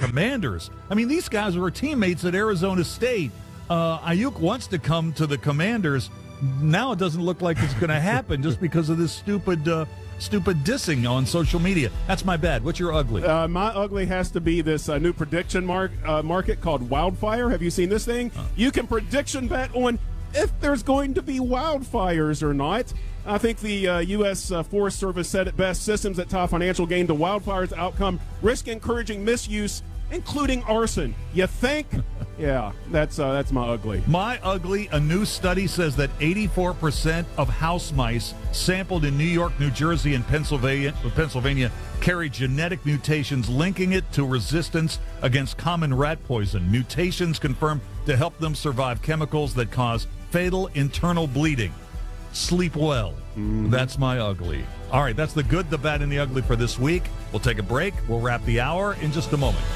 Commanders. I mean, these guys were teammates at Arizona State. Ayuk wants to come to the Commanders. Now it doesn't look like it's going to happen just because of this stupid dissing on social media. That's my bad. What's your ugly? My ugly has to be this new prediction market called Wildfire. Have you seen this thing? You can prediction bet on if there's going to be wildfires or not. I think the U.S. Forest Service said it best: systems that tie financial gain to wildfires outcome risk encouraging misuse, including arson. You think? Yeah, that's my ugly. My ugly, a new study says that 84% of house mice sampled in New York, New Jersey, and Pennsylvania carry genetic mutations linking it to resistance against common rat poison. Mutations confirmed to help them survive chemicals that cause fatal internal bleeding. Sleep well. That's my ugly. All right, that's the good, the bad, and the ugly for this week. We'll take a break. We'll wrap the hour in just a moment.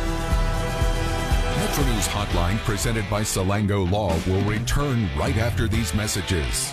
Metro News Hotline, presented by Salango Law, will return right after these messages.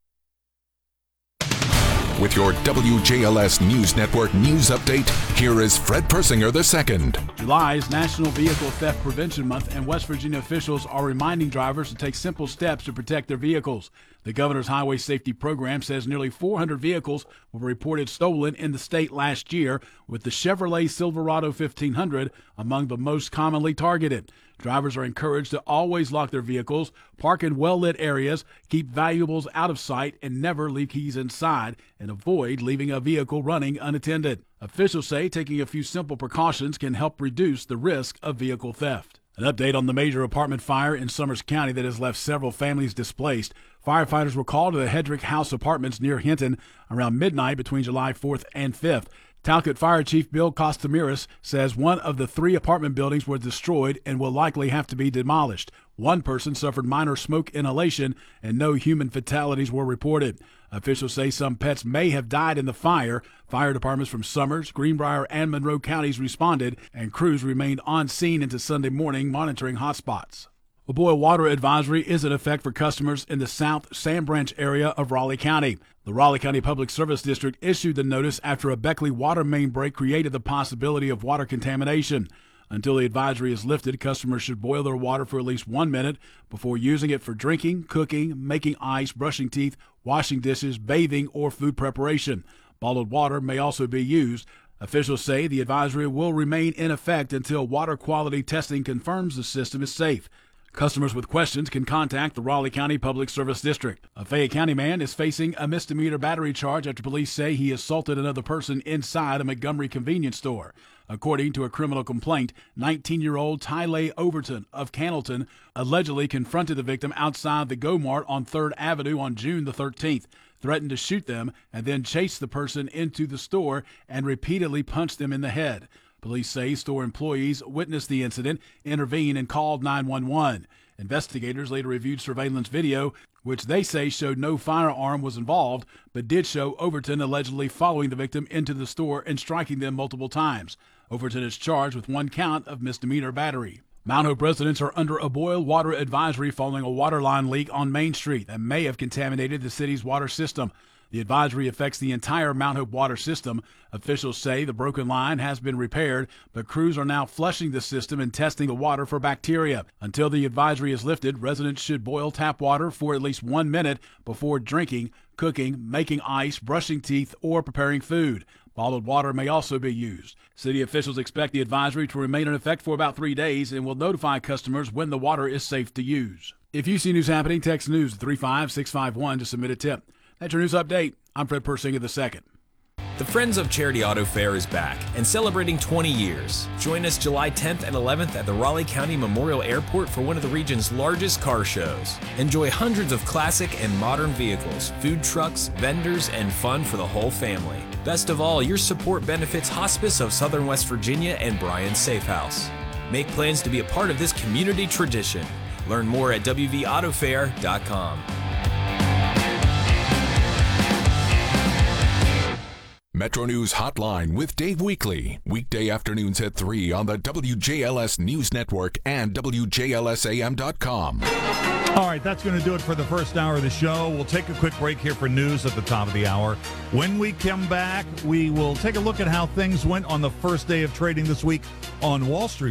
With your WJLS News Network news update, here is Fred Persinger II. July is National Vehicle Theft Prevention Month, and West Virginia officials are reminding drivers to take simple steps to protect their vehicles. The governor's highway safety program says nearly 400 vehicles were reported stolen in the state last year, with the Chevrolet Silverado 1500 among the most commonly targeted. Drivers are encouraged to always lock their vehicles, park in well-lit areas, keep valuables out of sight, and never leave keys inside, and avoid leaving a vehicle running unattended. Officials say taking a few simple precautions can help reduce the risk of vehicle theft. An update on the major apartment fire in Summers County that has left several families displaced. Firefighters were called to the Hedrick House Apartments near Hinton around midnight between July 4th and 5th. Talcott Fire Chief Bill Costamiris says one of the 3 apartment buildings was destroyed and will likely have to be demolished. One person suffered minor smoke inhalation and no human fatalities were reported. Officials say some pets may have died in the fire. Fire departments from Summers, Greenbrier, and Monroe counties responded, and crews remained on scene into Sunday morning monitoring hotspots. A boil water advisory is in effect for customers in the South Sand Branch area of Raleigh County. The Raleigh County Public Service District issued the notice after a Beckley water main break created the possibility of water contamination. Until the advisory is lifted, customers should boil their water for at least 1 minute before using it for drinking, cooking, making ice, brushing teeth, washing dishes, bathing, or food preparation. Bottled water may also be used. Officials say the advisory will remain in effect until water quality testing confirms the system is safe. Customers with questions can contact the Raleigh County Public Service District. A Fayette County man is facing a misdemeanor battery charge after police say he assaulted another person inside a Montgomery convenience store. According to a criminal complaint, 19-year-old Tylee Overton of Cannleton allegedly confronted the victim outside the Go-Mart on 3rd Avenue on June the 13th, threatened to shoot them, and then chased the person into the store and repeatedly punched them in the head. Police say store employees witnessed the incident, intervened, and called 911. Investigators later reviewed surveillance video, which they say showed no firearm was involved, but did show Overton allegedly following the victim into the store and striking them multiple times. Overton is charged with 1 count of misdemeanor battery. Mount Hope residents are under a boil water advisory following a water line leak on Main Street that may have contaminated the city's water system. The advisory affects the entire Mount Hope water system. Officials say the broken line has been repaired, but crews are now flushing the system and testing the water for bacteria. Until the advisory is lifted, residents should boil tap water for at least 1 minute before drinking, cooking, making ice, brushing teeth, or preparing food. Bottled water may also be used. City officials expect the advisory to remain in effect for about 3 days and will notify customers when the water is safe to use. If you see news happening, text news to 35651 to submit a tip. That's your news update. I'm Fred Persinger II. The Friends of Charity Auto Fair is back and celebrating 20 years. Join us July 10th and 11th at the Raleigh County Memorial Airport for one of the region's largest car shows. Enjoy hundreds of classic and modern vehicles, food trucks, vendors, and fun for the whole family. Best of all, your support benefits Hospice of Southern West Virginia and Brian Safe House. Make plans to be a part of this community tradition. Learn more at wvautofair.com. Metro News Hotline with Dave Weekley. Weekday afternoons at 3 on the WJLS News Network and WJLSAM.com. All right, that's going to do it for the first hour of the show. We'll take a quick break here for news at the top of the hour. When we come back, we will take a look at how things went on the first day of trading this week on Wall Street.